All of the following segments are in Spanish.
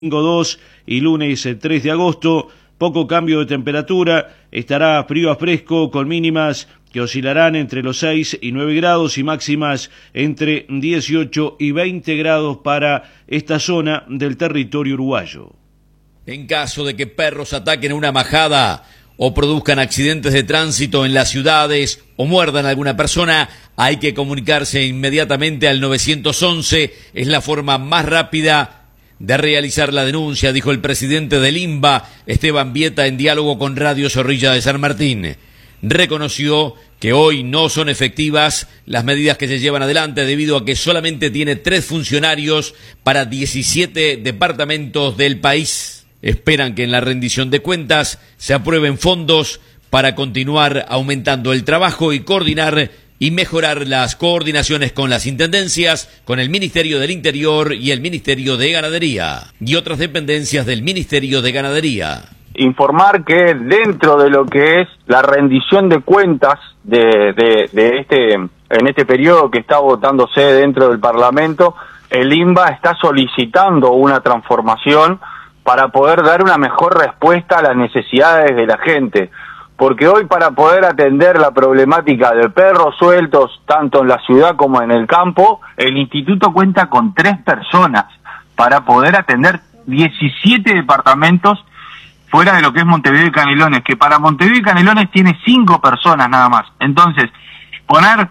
Domingo 2 y lunes 3 de agosto, poco cambio de temperatura, estará frío a fresco con mínimas que oscilarán entre los 6 y 9 grados y máximas entre 18 y 20 grados para esta zona del territorio uruguayo. En caso de que perros ataquen a una majada o produzcan accidentes de tránsito en las ciudades o muerdan a alguna persona, hay que comunicarse inmediatamente al 911, es la forma más rápida de realizar la denuncia, dijo el presidente del INVA, Esteban Vieta, en diálogo con Radio Zorrilla de San Martín. Reconoció que hoy no son efectivas las medidas que se llevan adelante debido a que solamente tiene 3 funcionarios para 17 departamentos del país. Esperan que en la rendición de cuentas se aprueben fondos para continuar aumentando el trabajo y coordinar y mejorar las coordinaciones con las intendencias, con el Ministerio del Interior y el Ministerio de Ganadería y otras dependencias del Ministerio de Ganadería. Informar que dentro de lo que es la rendición de cuentas en este periodo que está votándose dentro del Parlamento, el INVA está solicitando una transformación para poder dar una mejor respuesta a las necesidades de la gente. Porque hoy, para poder atender la problemática de perros sueltos, tanto en la ciudad como en el campo, el instituto cuenta con 3 personas para poder atender 17 departamentos fuera de lo que es Montevideo y Canelones, que para Montevideo y Canelones tiene 5 personas nada más. Entonces, poner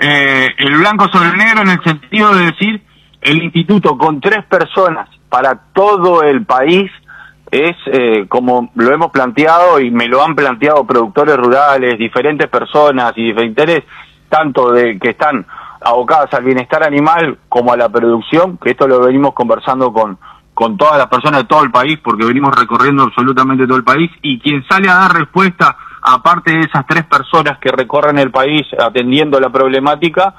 el blanco sobre el negro en el sentido de decir, el instituto con 3 personas para todo el país, es como lo hemos planteado y me lo han planteado productores rurales, diferentes personas y diferentes, tanto de que están abocadas al bienestar animal como a la producción, que esto lo venimos conversando con todas las personas de todo el país, porque venimos recorriendo absolutamente todo el país, y quien sale a dar respuesta, aparte de esas 3 personas que recorren el país atendiendo la problemática,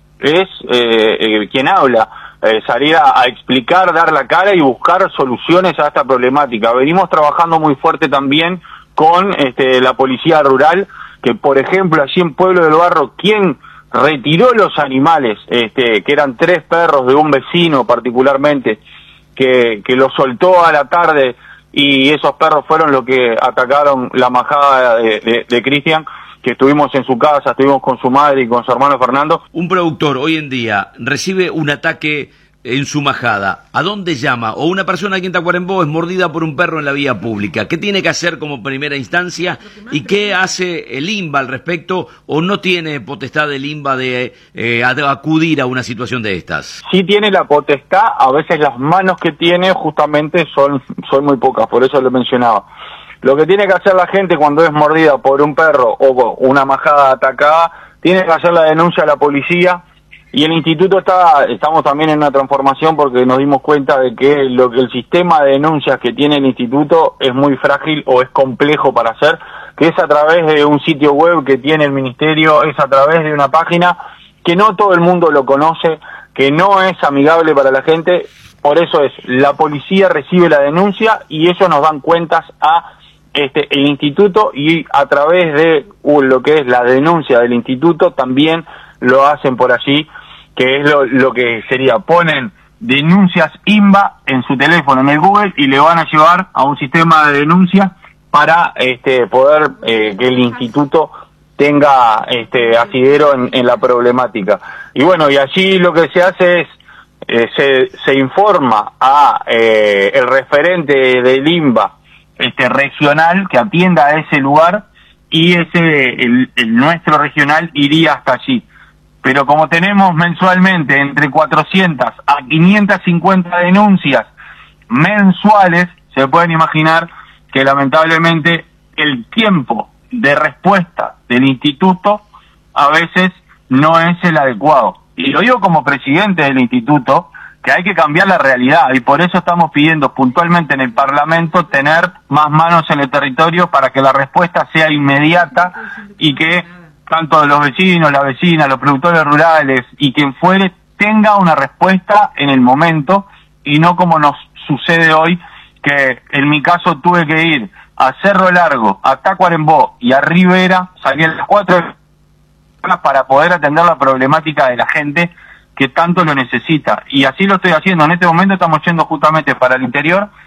es quien habla. Salir a explicar, dar la cara y buscar soluciones a esta problemática. Venimos trabajando muy fuerte también con la policía rural, que por ejemplo allí en Pueblo del Barro, quien retiró los animales, que eran 3 perros de un vecino particularmente, que los soltó a la tarde, y esos perros fueron los que atacaron la majada de Cristian, que estuvimos en su casa, estuvimos con su madre y con su hermano Fernando. Un productor hoy en día recibe un ataque en su majada, ¿a dónde llama? O una persona aquí en Tacuarembó es mordida por un perro en la vía pública, ¿qué tiene que hacer como primera instancia? ¿Y qué hace el INVA al respecto? ¿O no tiene potestad el INVA de acudir a una situación de estas? Sí tiene la potestad, a veces las manos que tiene justamente son muy pocas, por eso lo mencionaba. Lo que tiene que hacer la gente cuando es mordida por un perro o una majada atacada, tiene que hacer la denuncia a la policía, y el instituto estamos también en una transformación porque nos dimos cuenta de que el sistema de denuncias que tiene el instituto es muy frágil o es complejo para hacer, que es a través de un sitio web que tiene el ministerio, es a través de una página que no todo el mundo lo conoce, que no es amigable para la gente. Por eso la policía recibe la denuncia y ellos nos dan cuentas a el instituto, y a través de lo que es la denuncia del instituto también lo hacen por allí, que es lo que sería, ponen denuncias INVA en su teléfono en el Google y le van a llevar a un sistema de denuncias para poder que el instituto tenga asidero en la problemática. Y bueno, y allí lo que se hace es se informa a el referente del INVA regional que atienda a ese lugar, y el nuestro regional iría hasta allí. Pero como tenemos mensualmente entre 400 a 550 denuncias mensuales, se pueden imaginar que lamentablemente el tiempo de respuesta del instituto a veces no es el adecuado. Y lo digo como presidente del instituto, que hay que cambiar la realidad, y por eso estamos pidiendo puntualmente en el Parlamento tener más manos en el territorio para que la respuesta sea inmediata y que tanto los vecinos, la vecina, los productores rurales y quien fuere tenga una respuesta en el momento, y no como nos sucede hoy, que en mi caso tuve que ir a Cerro Largo, a Tacuarembó y a Rivera, salí a las 4 para poder atender la problemática de la gente que tanto lo necesita. Y así lo estoy haciendo. En este momento estamos yendo justamente para el interior